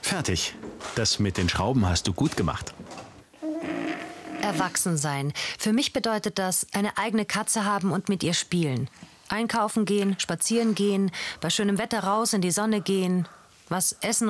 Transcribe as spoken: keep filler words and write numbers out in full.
Fertig. Das mit den Schrauben hast du gut gemacht. Erwachsen sein. Für mich bedeutet das, eine eigene Katze haben und mit ihr spielen. Einkaufen gehen, spazieren gehen, bei schönem Wetter raus in die Sonne gehen, was essen